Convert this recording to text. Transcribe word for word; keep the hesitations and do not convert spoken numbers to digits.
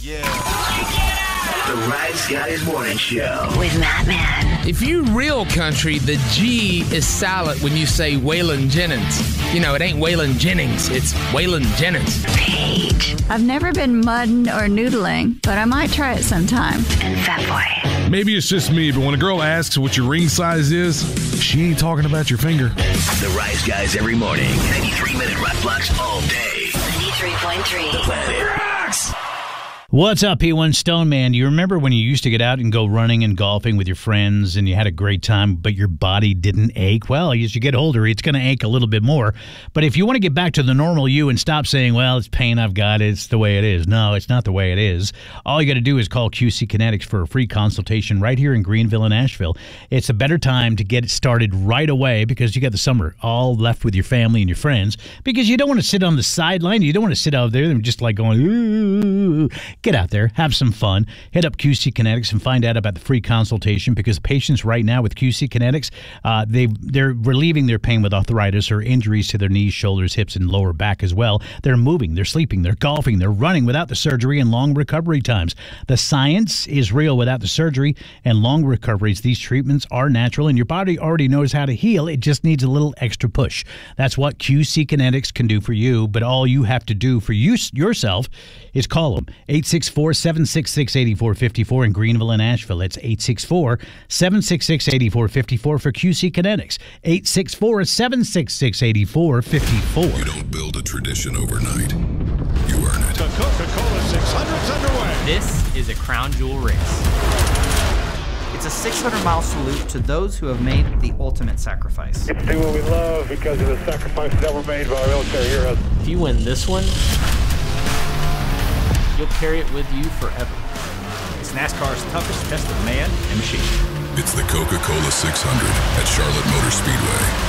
Yeah. The Rise Guys Morning Show with Matt Man. If you real country, the G is silent when you say Waylon Jennings. You know, it ain't Waylon Jennings, it's Waylon Jennings. Paige. I've never been mudding or noodling, but I might try it sometime. And Fat Boy. Maybe it's just me, but when a girl asks what your ring size is, she ain't talking about your finger. The Rise Guys every morning. ninety-three minute rock blocks all day. ninety-three point three. The Planet Rocks. What's up, P one Stone Man? You remember when you used to get out and go running and golfing with your friends and you had a great time, but your body didn't ache? Well, as you get older, it's going to ache a little bit more. But if you want to get back to the normal you and stop saying, well, it's pain, I've got it, it's the way it is. No, it's not the way it is. All you got to do is call Q C Kinetics for a free consultation right here in Greenville and Asheville. It's a better time to get it started right away because you got the summer all left with your family and your friends because you don't want to sit on the sideline. You don't want to sit out there and just like going, ooh. Get out there, have some fun, hit up Q C Kinetics and find out about the free consultation because patients right now with Q C Kinetics, uh, they, they're relieving their pain with arthritis or injuries to their knees, shoulders, hips, and lower back as well. They're moving, they're sleeping, they're golfing, they're running without the surgery and long recovery times. The science is real without the surgery and long recoveries. These treatments are natural and your body already knows how to heal. It just needs a little extra push. That's what Q C Kinetics can do for you, but all you have to do for you yourself is call them. eight six four, seven six six, eight four five four in Greenville and Asheville. It's eight six four, seven six six, eight four five four for Q C Kinetics. eight six four, seven six six, eight four five four. You don't build a tradition overnight. You earn it. The Coca-Cola six hundred's underway. This is a crown jewel race. It's a six hundred mile salute to those who have made the ultimate sacrifice. It's do what we love because of the sacrifices that were made by our military heroes. If you win this one, you'll carry it with you forever. It's NASCAR's toughest test of man and machine. It's the Coca-Cola six hundred at Charlotte Motor Speedway.